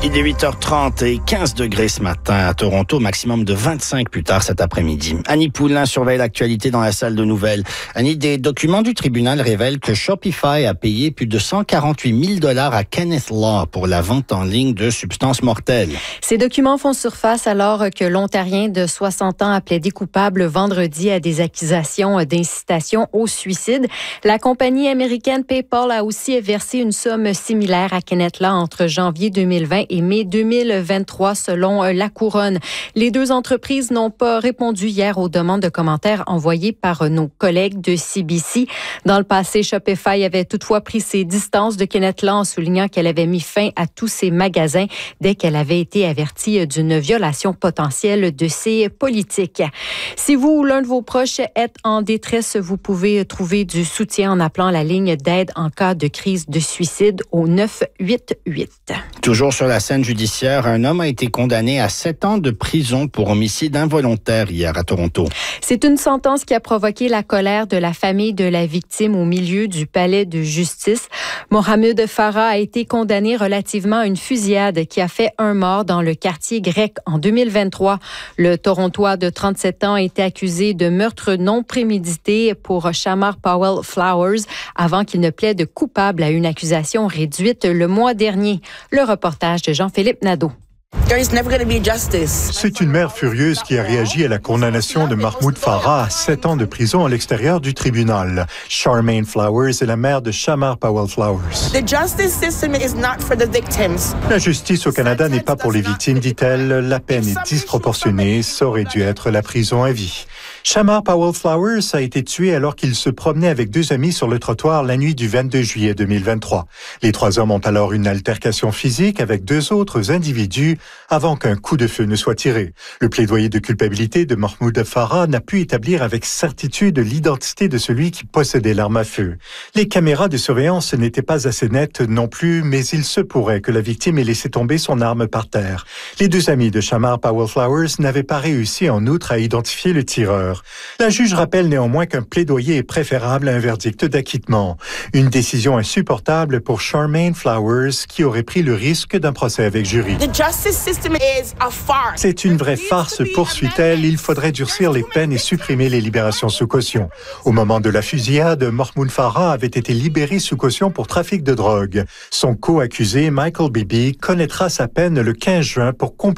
Il est 8h30 et 15 degrés ce matin à Toronto, maximum de 25 plus tard cet après-midi. Annie Poulain surveille l'actualité dans la salle de nouvelles. Annie, des documents du tribunal révèlent que Shopify a payé plus de 148 000 $ à Kenneth Law pour la vente en ligne de substances mortelles. Ces documents font surface alors que l'Ontarien de 60 ans a plaidé coupable vendredi à des accusations d'incitation au suicide. La compagnie américaine PayPal a aussi versé une somme similaire à Kenneth Law entre janvier 2020 et mai 2023, selon La Couronne. Les deux entreprises n'ont pas répondu hier aux demandes de commentaires envoyées par nos collègues de CBC. Dans le passé, Shopify avait toutefois pris ses distances de Kenneth Law en soulignant qu'elle avait mis fin à tous ses magasins dès qu'elle avait été avertie d'une violation potentielle de ses politiques. Si vous ou l'un de vos proches êtes en détresse, vous pouvez trouver du soutien en appelant la ligne d'aide en cas de crise de suicide au 988. Toujours sur la scène judiciaire, un homme a été condamné à 7 ans de prison pour homicide involontaire hier à Toronto. C'est une sentence qui a provoqué la colère de la famille de la victime au milieu du palais de justice. Mohamed Farah a été condamné relativement à une fusillade qui a fait un mort dans le quartier grec en 2023. Le Torontois de 37 ans a été accusé de meurtre non prémédité pour Shamar Powell Flowers avant qu'il ne plaide coupable à une accusation réduite le mois dernier. Le reportage de Jean-Philippe Nadeau. C'est une mère furieuse qui a réagi à la condamnation de Mahmoud Farah à 7 ans de prison à l'extérieur du tribunal. Charmaine Flowers est la mère de Shamar Powell Flowers. La justice au Canada n'est pas pour les victimes, dit-elle. La peine est disproportionnée. Ça aurait dû être la prison à vie. Shamar Powell Flowers a été tué alors qu'il se promenait avec 2 amis sur le trottoir la nuit du 22 juillet 2023. Les 3 hommes ont alors une altercation physique avec 2 autres individus avant qu'un coup de feu ne soit tiré. Le plaidoyer de culpabilité de Mahmoud Farah n'a pu établir avec certitude l'identité de celui qui possédait l'arme à feu. Les caméras de surveillance n'étaient pas assez nettes non plus, mais il se pourrait que la victime ait laissé tomber son arme par terre. Les 2 amis de Shamar Powell Flowers n'avaient pas réussi en outre à identifier le tireur. La juge rappelle néanmoins qu'un plaidoyer est préférable à un verdict d'acquittement. Une décision insupportable pour Charmaine Flowers qui aurait pris le risque d'un procès avec jury. C'est une vraie farce, poursuit-elle. Il faudrait durcir les peines et supprimer les libérations sous caution. Au moment de la fusillade, Mahmoud Farah avait été libéré sous caution pour trafic de drogue. Son co-accusé, Michael Bibi, connaîtra sa peine le 15 juin pour